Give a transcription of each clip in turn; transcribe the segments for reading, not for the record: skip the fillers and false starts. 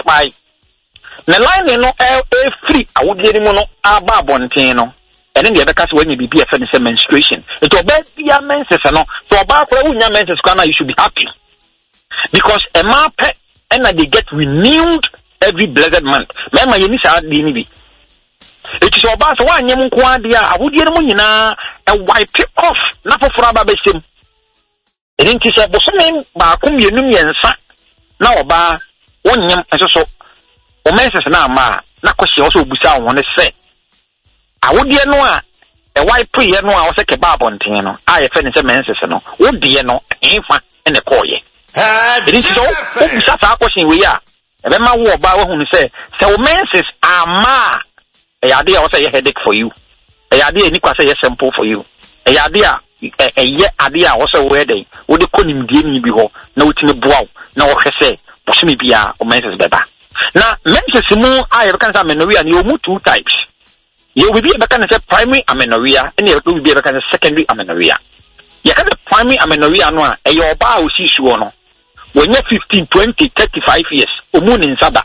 by. The line no free. I would get him no ababontin. And then the other case when you be a menstruation. It will be a menses no. So about for your menses you should be happy. Because a map and they get renewed every blessed month. Remember you need to add the it is about one young quadia. I would get a wipe it off. Not for Ababesim. It ain't a bosom by Kumian now about one young as so. O menses now, ma. Not because she also be sound when they say. I would dear no a white pre no I was a kebab on Tino. I finish a menses no. Would dear no infant in the coy. It is so such a question we are. And then my war by whom say, so menses are ma. A idea was a headache for you. A idea Nico say a simple for you. A idea a yet idea also where they would the couldn't give me behold. No to me bow. No say, push me be or menses better. Now menses more I have cancer amenorrhea and you move 2 types. You will be able to say primary amenorrhea and you will be able to say secondary amenorrhea. You can say primary amenorrhea no a your bar will see sure no. When you're 15, 20, 35 years, moon in Sada.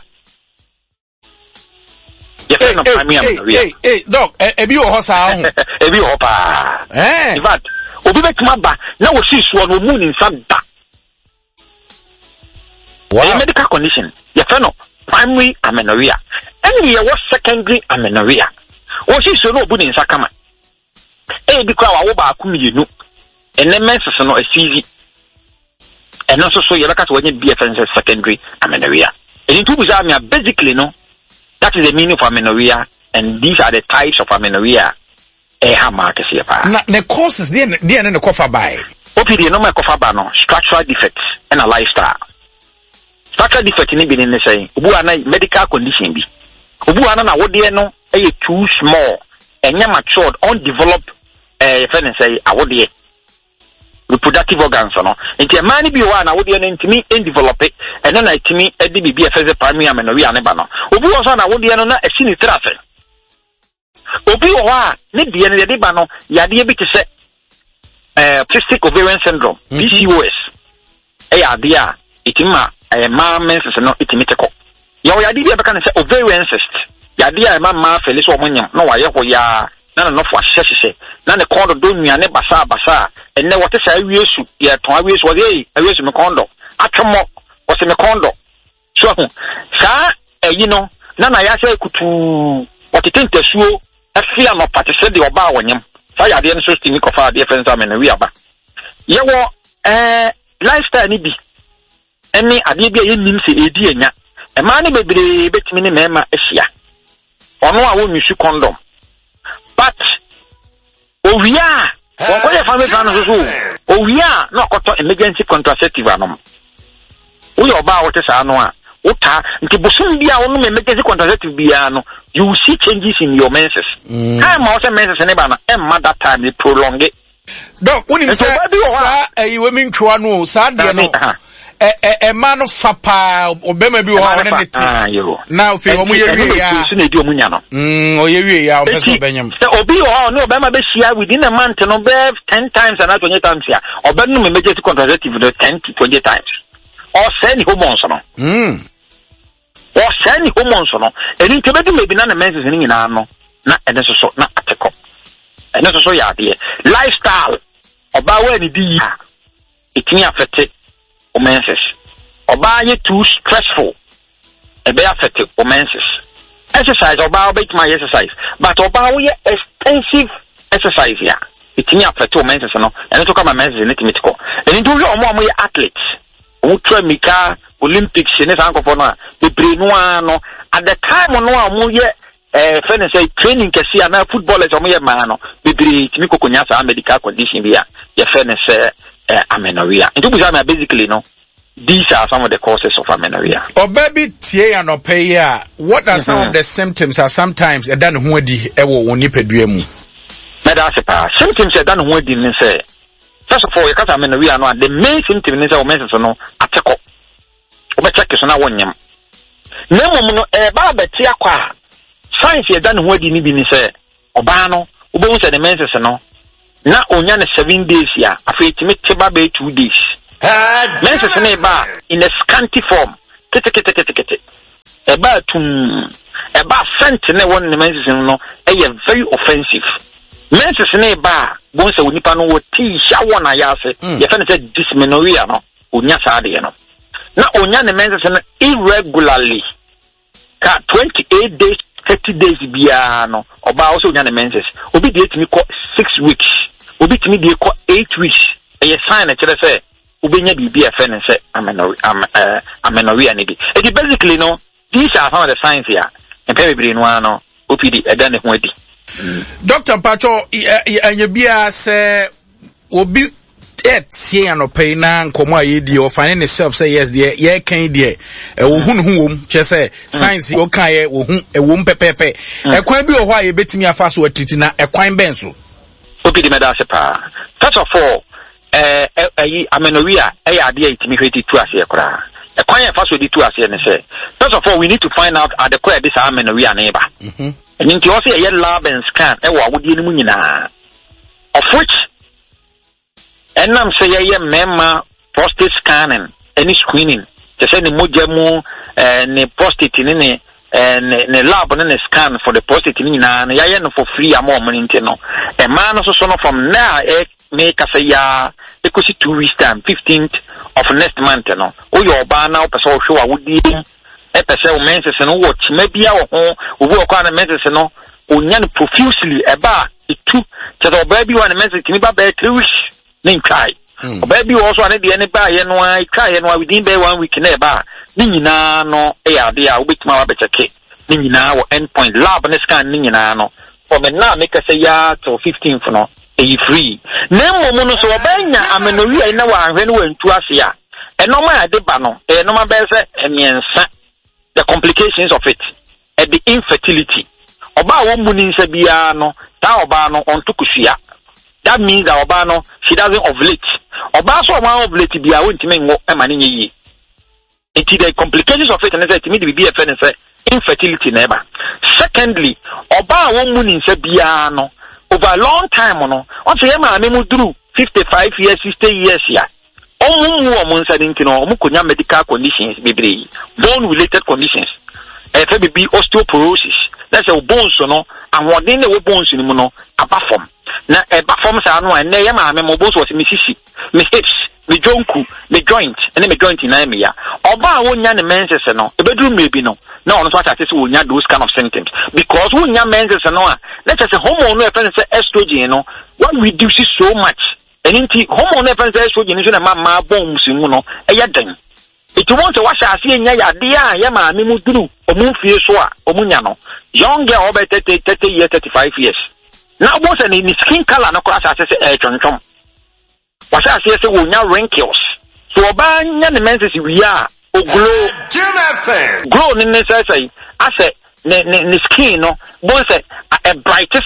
You can say primary amenorrhea. Hey, doc, a view horse, a view hopper. In fact, Obibet Maba, now we see sure no moon in Sada. Wow. Medical condition, you can know primary amenorrhea. And you was secondary amenorrhea. O si so no bu ni nsakama e bi kwa wo ba akum yenu ene menses no asizi eno so ye beka so wenye BFN secondary amenorrhea and to be basically no that is the meaning of amenorrhea and these are the types of amenorrhea market here pa na the causes dey na cover by opd no me cover by no structural defects and a lifestyle structural defect ni bi ni say obu ana medical condition bi obu ana na wo dey no too small and matured, undeveloped reproductive organs no. Nti a man be one I would intimi and develop it and then I to me a DB as primary amenorrhea neba no. Obi was on I would no a sini trafe. Obi wa ne de ne de ba no ya de bi te se cystic ovarian syndrome PCOS. Ya de a itima man menses no itimi teko. Ya ya de bi be kan se ovarian cyst. Yadia ma felis wo munyam no wa ye ho ya na no fo ahyehyehye na ne kondo do nuane basa enne wote sa awiesu ye ton awiesu wo ye awiesu me kondo atwemo wo se me kondo so sa eyi no na ya se kutu wote tentasuo afia no patese de oba wonyam sa yade no so stimi kofa de fensa me na wi aba ye wo lifestyle ni bi enne ade bi ye nim se edi enya e ma ne bebre betimi ne mema ahia ono a wo nyisu condom but ovia won ko ye family plan so ovia no koto emergency contraceptive anom wo yo ba wo te sa no a wo ta nti bosom bia wo no emergency contraceptive bia no you will see changes in your menses time ma wo se menses ne ba na emma that time it prolong it doc woni say sa we min twa no sa de no man of Fapa or Bema be one now for you ya so na di omunya no o ye ya o peso benyam obi o no Bema be share within a month no be 10 times and 20 times ya o be no emergency contraceptive 10 to 20 times or send hormones no or send hormones no eni to be do maybe na menses ni nyina no na ede so na ateko ene so ya de lifestyle oba wa ni di ya etini affect menses oba ye too stressful e be affect menses exercise oba obet my exercise but oba we extensive exercise ya itini affect menses no and to come menses ni timitiko and do you omo ye athletes who train mika Olympics ni sanko for no be brenu no at the time no omo ye fene say training kesi na footballers omo ye ma no be bre timi kokonya sa medical condition bia ye fene say amenorrhea. And to basically, no, these are some of the causes of amenorrhea. Or baby tie and opaya, what are some of the symptoms are sometimes a done wadi ewo oni peduemu? Medasipa symptoms are done wadi ni say. First of all, you can't amenorrhea no the main symptom is our menses no ateko. Oba check so na wonyam. Nemo no ba beti akwa. Science ye done wadi ni bi ni say oba no obo say the menses no na onya ne 7 days ya afa etime teba be 2 days menses ne ba in a scanty form kete about sentinel one menses no very offensive. Menses ne ba bonse unipa no ti shawo na yase ye fe ne say dysmenorrhea no onya saade no na onya ne menses no irregularly ka 28 days 30 days biya no oba also onya ne menses obi de etimi ko 6 weeks obi timi de ko 8 weeks e sign na kire say ubenya bibia fe ne say amenorrhea ne bi it basically no these are some of the signs here and people no ano opidi eda ne ho adi. Dr. Pacho anya bia say obi tie anopai na nkomo ayedi o fane ne self say yes there ye kan there wo hu wom che say science o kan ye wo hu wom pepepe ekwan bi o ho aye betimi afa so atiti na ekwan ben so opidi meda se pa. First of all amenorrhea ade itimi hweti tu ase ekora ekwan ye fa so di tu ase ne say first of all we need to find out at the core this amenorrhea na eba and you also a lab and scan e wa wodi enimu nyina of which enam say ye mema prostate scanning any screening to say ni moja mu ni prostate ni ne lab ni scan for the prostate ni nyina na ye no for free am money no e man so no from now make us ya ekosi 2 weeks time 15th of next month no o yo ba na o person hwe wa wodi epese o menses no watch mabia wo ho obi o kwa na menses no onya no profusely eba itu che do ba bi wa na menses timi ba 3 weeks nin try o ba bi wo so na de ne ba ye no ai try no within be 1 week na eba ni nyina no e ade a obetima wa be cheke ni nyina wo endpoint lab ne scan ni nyina no for me na make say ya to 15th no e free na mo no so obanya amenorrhea na wa ahwe no wantu ase a enoma ade ba no enoma be se emiensa the complications of it and the infertility oba wo muni nsa bia no ta oba no onto kusua that means that oba no she doesn't ovulate oba so ma ovulate bia wontime ngo e ma ne yi it the complications of it and say me the be say infertility never. Secondly oba wo muni nsa bia no over a long time no on say ma me mu duru 55 years 60 years ya medical conditions, baby, bone related conditions. Be osteoporosis. That's a bones, no, and what then the bones in mono, a perform. Now, a performance I know, and Nayama, my bones was Mississippi, my hips, my jonku, my joint, and my joint in Amia. Oba one young menses, no, a bedroom maybe no. No, not what I say, will not those kind of symptoms. Because one young menses, no, let's say hormone estrogen, no, what reduces so much. And inti hormone estrogen is na ma bones in no eyaden it want to wash ase nya ya de a ya ma me muduru omunfie so a omunya no young girl over 30 years 35 years now both any skin color no class ase chonchom wash ase se wonya wrinkles so oba nya ne menses wi a oglow glow ni ne say ase ne skin no both a brightest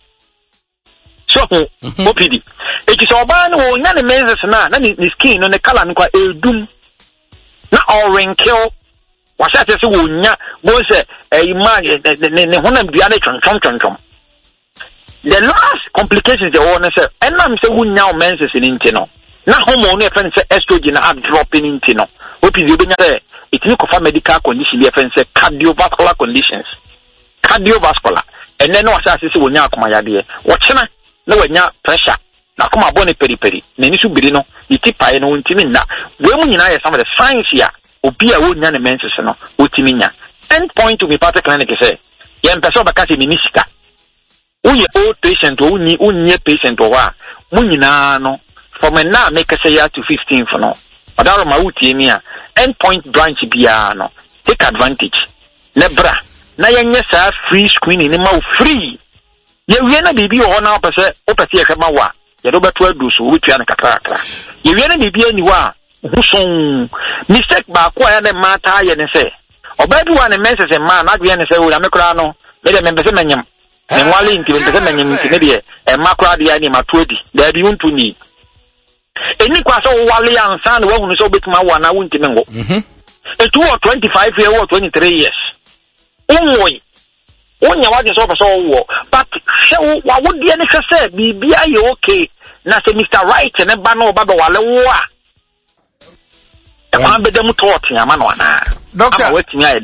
so opidi it is oba no nya ne menses na ni skin no ne color no kwa edum na all wrinkle was that say wonya bo say imagine ne honam bia na chonchom the last complications the one say enam say wonya menses ni ntino na hormone e fen say estrogen na dropping ntino opidi obenya say it need for medical condition e fen say cardiovascular conditions cardiovascular and then was that say wonya akoma yade wochena na wanya pressure na kuma bone periperi na ni subiri no itipae no ntimi na we mu nyina ye some of the science here obi a wonya ne menses no otimi nya end point to be part clinic say ye mpese obaka se minisika uye old patient o unye patient o wa mu nyina no from na make say ya to 15th no odaro ma utie mi a end point branch bia no take advantage lebra na yenye sa free screening ni ma free ye wie na bibi ho na opese ye hema wa ye do beto aduso wo tua na kakra ye wie na bibi ani wa huson mistake ba ko ya na mata ye ne se obabi wa na menses ma na adwe ne se wo ya mekra no me de membese manyam me nwale nti membese manyam nti ne de e makra de ya ni matuadi da bi untu ni eni kwa so wale ansa na wo hunu so betima wa na wo nti mengo etu 25 years or 23 years umoi onya wadi so so wo but wa wodi ene hwese bibia ye okay na se Mr. Right ne ba no ba wale wo a e kwa bedam tot ya ma no na doctor wetimi aye dai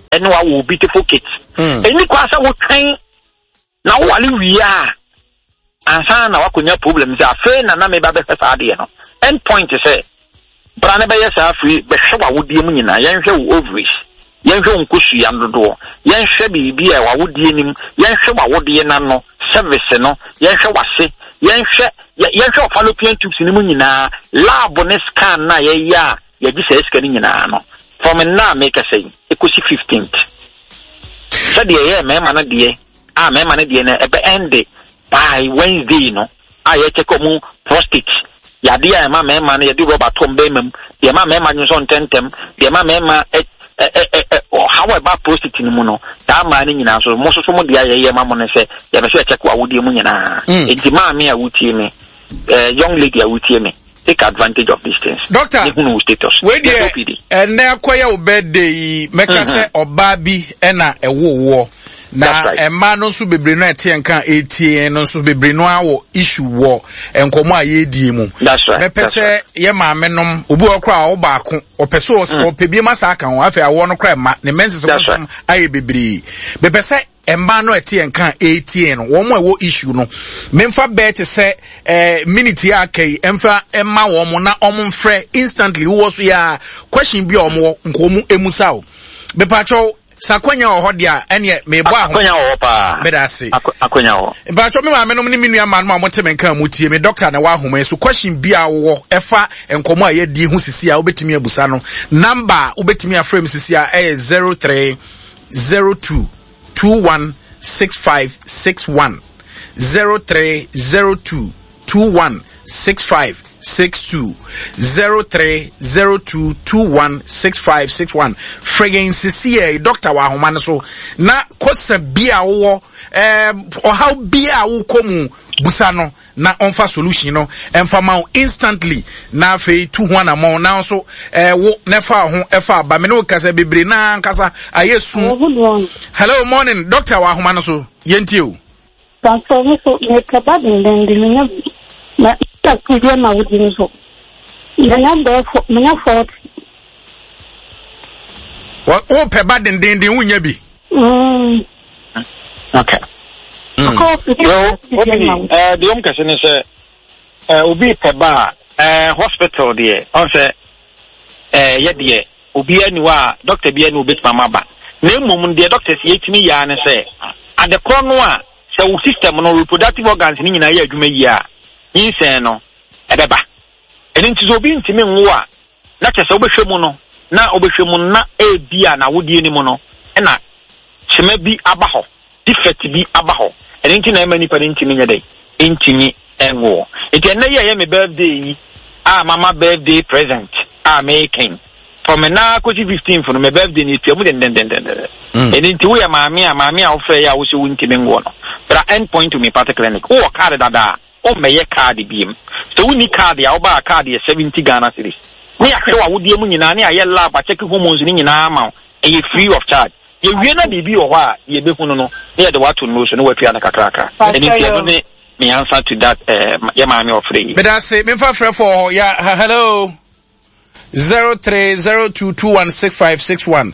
and wa wo beautiful kids any kwasa wo twen na wo wale wiya ansa na wakonya problems afa na me ba be sa ade no end point say brane be yes afri be hwa wo die mu nyina yen hwe wo ovaries yen hwe nkosu ya ndodo yen hwe bibi e wa wo die nim yen hwe wa wo die na no service no yen hwe wase yen hwe fallopian tubes ni mu nyina lab ne scan na ye ya ye gi se scan nyina no from now make a say ekusi 15th so de ye me ma na de me ma na de na e be end by Wednesday no I check on prostate ya dia ma me ma na ye di rubber tombe mem ye ma me ma nso ntentem ye ma me ma how about prostate ni mu no ta ma ni nyina so mo so mo dia ye ma mo ne se ye be so check wa wodi mu nyina enti ma me a wutie me young lady a wutie me take advantage of these things. Doctor, where dear, and now quite birthday, make us say Obabi ena a war. Na a man also be brinette and can 80 and also be brinoa issue war and coma ye dimu. That's right. Me pese ye ma menom ubu kwa obako or pesos or pebi masaka or afi I want to cry ma the men's some I be bri. Me pese Embano eti enka 18 womo wo issue no memfa bet say minute ya kai emfa emma womo na omfre instantly wo so ya question bi omo nkomu emusawo be pacho sakwanya ho dia ene me bo akwanya ho pa me da se akwanya ho pacho me ma menom ni minua ma no amote menka mutie me doctor na wa homa so question bi a wo efa enkomu a ye di hu sisi a obetimi abusa no number obetimi aframe sisi a 0302 216561 0302 216562 0302 216561 Fregen CCA Dr. Wahoma so na kosa bia wo or how bia wo komu busano na onfa solution no emfa ma instantly na fe 2 amount now so wo nefa ho efa ba me no kasa bebre na kasa ayesu. Hello morning Dr. Wahoma so yenti o so me kaba den na ta kujo na wudi so na me fort o pe ba den wunya bi okay the home question is obi peba hospital there on say ye there obi aniwa doctor bi anu bit mama ba na mum the doctors yetimi ya ne say at the corner a say system no reproductive organs ni nyina ya adwuma yi a insen no ebeba eni nti obi ntimi nwo a na chese obehwemu no na obehwemu na ebia na wodie ni mu no na chema bi abaho defect bi abaho eni nti na emani pa ntimi nyede ntimi enwo eti na ye me birthday mama birthday present making from na ko 15 for my birthday ni tiamu den eni nti wo ya maami a wo fe ya wo se wo ntimi nwo no but end point to me particular clinic wo card dada o meye card biem so we need card ya oba card ya 70 Ghana cedis me ahwe wa wodie mu nyina na ya lab a check hormones ni nyina ma e free of charge ye wie na bibi o ho a ye be hunu no ye de wato no so no watua na kakraka and if you me answer to that ya ma me ofre but I say me fa frɛ for ya hello 0302216561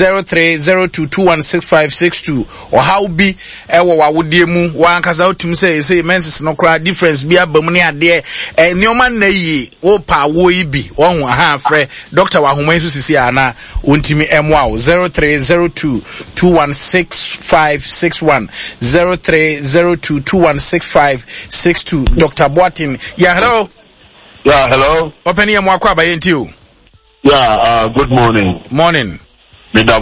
0302216562 or how be ewo wa wodie mu wa nkasa otum say menses no kra difference bi abam ne ade nioma na yi wo pa wo yi bi won ha frɛ Dr. Wahoma Yesu sisi ana ontimi emwa 0302216561 0302216562 Dr. Boatin ya hello. Yeah, hello. Open your mwakwa bayenti you. Yeah, good morning. Morning. Yeah,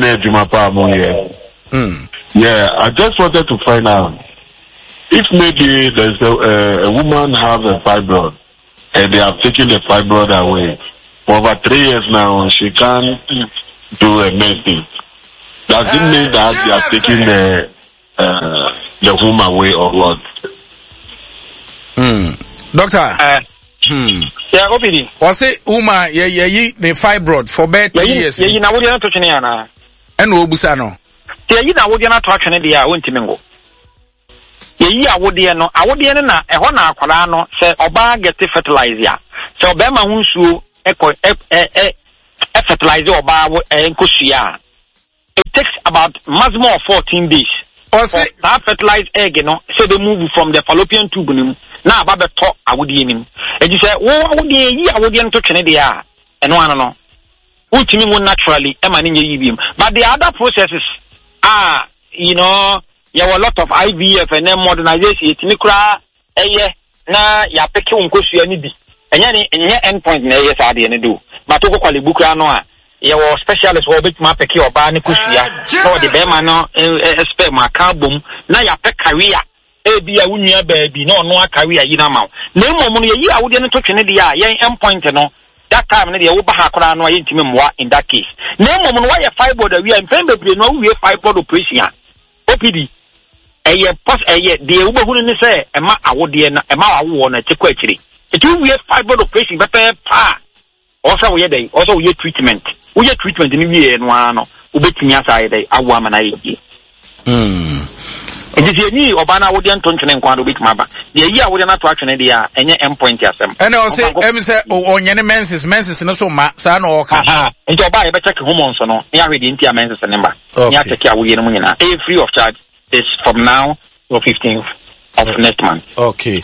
I just wanted to find out if maybe there's a woman have a fibroid and they have taken the fibroid away for over 3 years now, she can't do a medicine. Does it mean that they are taking the womb away or what? Doctor. Yeah, obidi. Wase uma ye the fibroid for about 2 years. Ye na wodi na to twene ana. Eno obusa no. Ye na wodi na to twene de a wontimi ngo. Ye awode no, awode na eho na akwara no se oba get fertilizer. Se oba ma hunsuo fertilizer oba enkosua. about maximum of 14 days. Say that fertilized egg, you know, say they move from the fallopian tube. Now, about the top, I would hear him. And you say, oh, I would hear to Canada. And no, I don't know. Which mean naturally, but the other processes are, you know, you have a lot of IVF and then modernization. It's mikra, na ya peke unkosu ya nibi. And ya endpoint na yes adi ene do. But to go kwali bukra no a. You were specialist who bit ma peke oba ni kusuya. So the bema no expect ma carbon. Na ya pe career. Ebi ya unya baby no no career yina ma. Na mo no ye awode no to twene de ya endpoint no. That time na de wo ba ha kora no yentimi mwa in that case. Na mo no why fibroid we am pen bebre no we fibroid operation. OPD. De wo hu ni say e ma awode na e ma awo na chekwa akiri. It will be a fibroid operation better pa. Also we dey also we treatment. We treatment ni we no ano. Ubetimi asa dey awo ama na yi. It is ni obana wo dey ntontwene nkwa do betimi aba. De yi a wo dey na to atwene dey a enye endpoint asem. And I say say onye ne menses no so ma sa na o ka. Nti oba ye be check hormones no. Ya hwe dey ntia menses number. Ya check ya wo ye no nyina. Free of charge is from now to 15th of next month. Okay.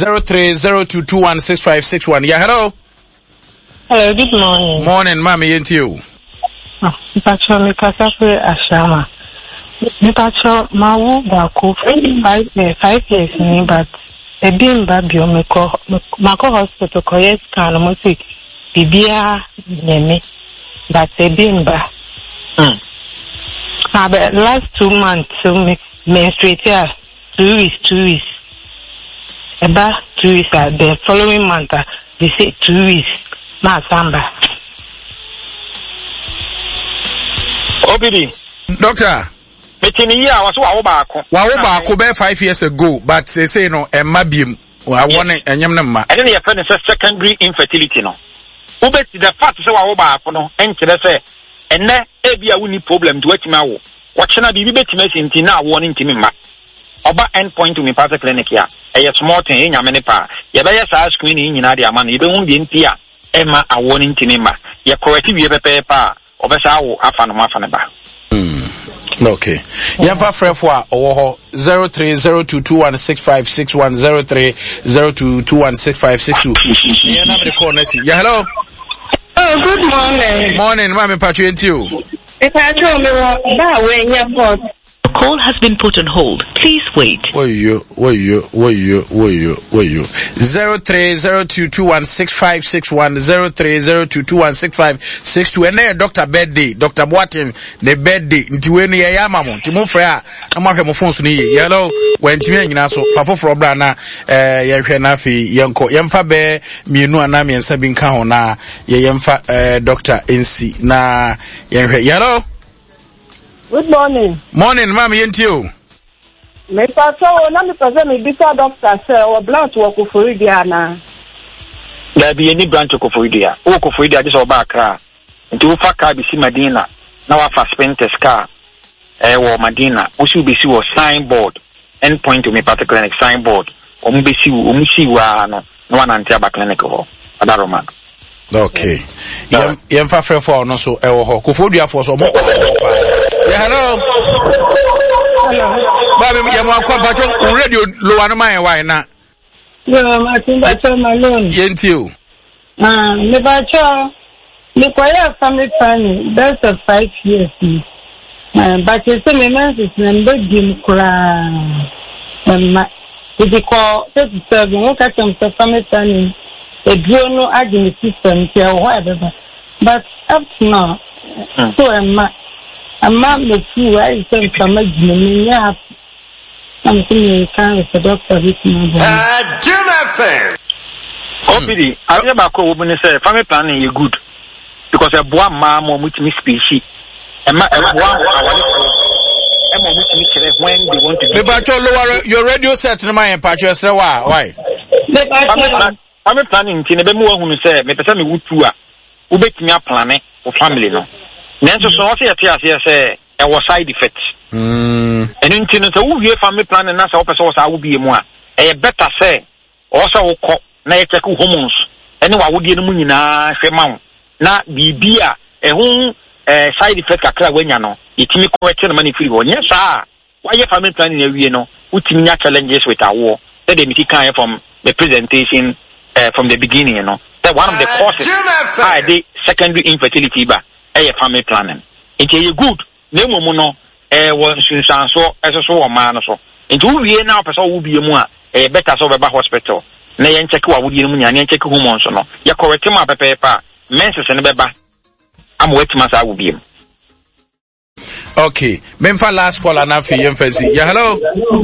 0302216561. Yeah, hello. Hello, good morning. Morning, Mami, ain't you? Pacho mi kasafe ashama. Mi pacho mawu bako 5 years ni but ebimba bio mako hospital koye scan mo si bibia neme but ebimba. But last 2 months so me menstruate 2 weeks. About 2 weeks the following month they say 2 weeks. Ma samba. Obidi. Doctor. Betini ya waso wa baako. Wa baako be 5 years ago but they say no emma biem. Wa won enyem ne ma. And then you find secondary infertility no. Ubeti the fact say wa baako no enkire say enne ebia woni problem to wetima wo. Wachena bibi betime sinti na wo ne ntimi ma. Oba endpoint to me pass clinic ya. Eye small thing enya me ne pa. Ye be yes screen nyina de ama no ye be hu de ntia. Emma a warning tinima. Ya corrective ye pepa obesa wo afa no afa ne ba. Okay. Yamfa frefo owo 0302216561 0302216562. Yeah, na me call nesi. Yeah, hello. Oh, good morning. Morning, mama Patrick and you. If I told me that way in your port. The call has been put on hold. Please wait. Where you? 0302216561 0302216562. And then Dr. Birthday, Dr. Boatin, the birthday. Nti we ni ya mamo. Nti mo fra ama hwe mo phone so ni hello. When timi nyina so fafo fro bra na ye hwe na afi yenko. Yemfa be mienu ana miensa bi nka ho na ye yemfa Dr. NC na ye hwe. Hello. Good morning. Morning, ma'am, ain't you? Me paso na me pese me bisa doctor say o branch wo Koforidua na. There be any branch of Koforidua. O Koforidua just oba Accra. Nti wo fa car bi si Madina. Na wa fa Spenters car. Wo Madina. Wo si bi si wo signboard. Endpoint to me particular signboard. O mu bi si wo wa no. No one anti aba clinic ho. Adaroma. Okay. Yemfa frefo no so ewo ho. Koforidua for so mo. Yeah, hello. Baby, you want to come radio low on my why not? Yeah, I think that's my loan. Ain't you? Me bacho, me kwaya family planning. That's a 5 years. But you say me menses number dim kura. If you call 37, what at some family planning? A no agony system here or whatever. But up to now, so I'm not the two I said from my me I'm thinking you can with the doctor with me. Jim FM. Obidi, I never call woman say family planning you good. Because a boy mama with me species. And my when they want to get lower your radio set in my empire say why? Family planning in the more who say me person me would to a ubetimi planning for family no. Nanso so say say e was side effects. And in no so we family planning na say person was wo bi mu a e better say also wo kọ na e check hormones. Ene wa wo die no mu nyina hwe ma wo. Na bibia e ho side effect kakra wenya no yetimi correct na mani free ho nya sa why family planning na wie no utimi nya challenges with awo that they make kind from the presentation from the beginning, you know. That one of the causes are the secondary infertility ba family planning. It is good. Nemo mono one sunsan so so man so. Into we now person will be more better so be hospital. Na yen check wa wudi mu nya yen check hormones no. Ya correct ma pepa menses ne beba. Am wait masa will be. Okay, Memphis last call and after emphasis. Yeah, hello.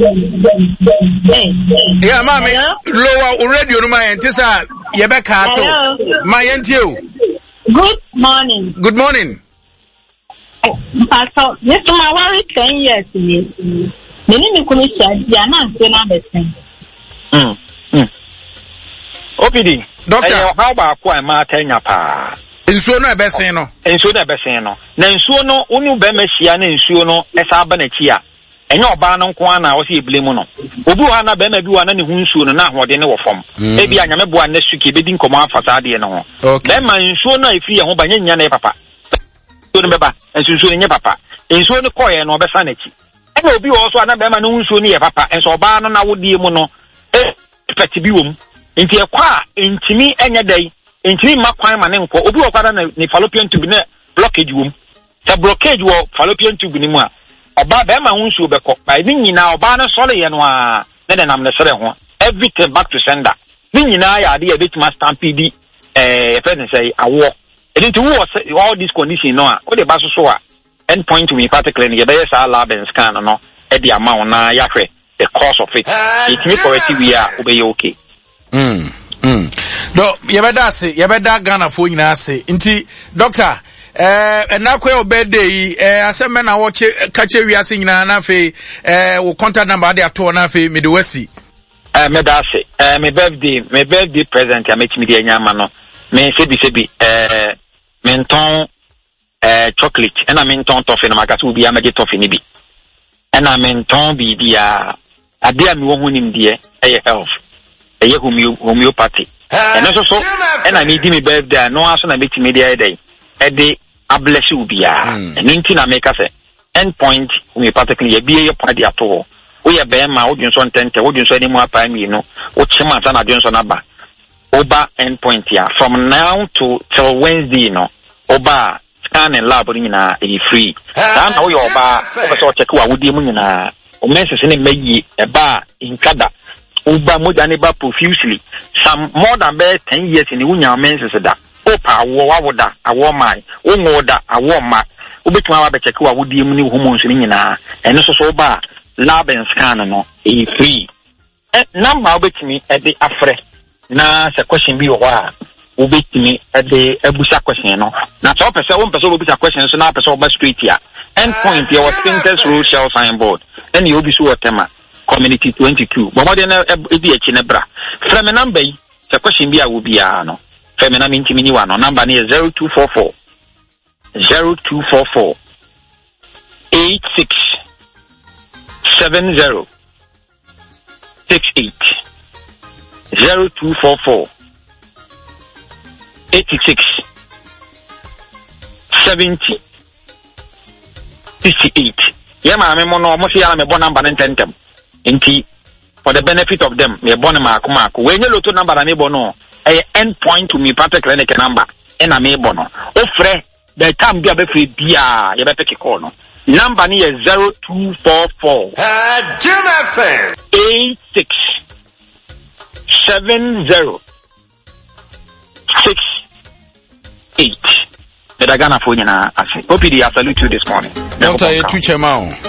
Yeah, mommy. Lower radio no my antisa. Yebeka to my you. Good morning. Good morning. Pastor, Mr. Mawari 10 years me. Many commission, ya na na besin. OPD. Doctor, how about kwa ma tenya pa? Nsuo no ebesen no. Nsuo no ebesen no. Na nsuo no onu be mahia na nsuo no esa aba na chi a. Enye oba no nko ana wo se eblemu no. Obi ho na be ma bi wa na ne hu nsuo no na ahode ne wo fam. E bi anyame bo na suki be di nkomo afasa de ne ho. Be ma nsuo no efi ye ho ba nya na papa. Nsuo no beba, nsuo no nye papa. Nsuo no koye no obesa na chi. E na obi wo so ana be ma no nsuo no ye papa. Enso oba no na wo die mu no peti bi wo mu. Nti e kwa ntimi enye dai. Entry makwan ma ne nko obi okwada na ni fallopian tube ne blockage wom ta blockage wo fallopian tube ni mu a oba be ma hunsu be ko ba ni nyina oba na sole ye no a ne de nam ne sere ho everything back to sender ni nyina ya de e betima stampede friend say awo edinti wo all this condition no a o de ba so a end point to me particularly ye be say lab and scan no e de amount na ya hwe the cause of it it me correct we are obey okay No, yebeda Ghana for nyina se. Nti doctor, na kwa obede asem na wo kache wiase nyina na fe wo contact number dey ato na fe midwesi. Me da se. My birthday present ya mechi me dey nyama no. Me sebi menton chocolate and menton toffee na makatu bi amage toffee ni bi. And menton bi dia ade a me wo hunim de health. Eye homeopathy. And also so and I need me birthday no aso na beti media day. E de abless you bia. And nti na make say end point homeopathically e bia your party at all. We are be ma odun so ntente odun so animu apa mi no. O chema na adun so na ba. Oba end point ya from now to till Wednesday no. Oba scan and lab ni na e free. Dan na wo yo oba o so check wa wodi mu nyina. O menses ne meyi e ba in kada. Uba moja ne ba profusely some more than 10 years in the unya menses da opa wo da awo mai wo da awo ma obetuma wa be check wa wodi mu ni hormones ni nyina eno so ba lab and scan no e free number obetumi e de afre na se question bi wo a obetumi e de abusa question no na so pese wo pese obusa question so na pese oba straight here end point your Spintex road shell signboard and you obi so whatever community 22 but more than e bi echi ne bra from number yi the question bi a wo bia no from na me ntimi ni wa no number ni 0244 86 70 68 0244 86 70 68 yema me mo no mo se yala me bo number ntentem Inti, for the benefit of them, me born mark. When you look to number na me bono, end point to me particular number. And I me bono. Ofre, the time be a free bia, you better call no. Number ni is 0244 Jim FM 86 70 68. The Ghana phone na ase. OPD, I salute you this morning. Doctor, you two chemao.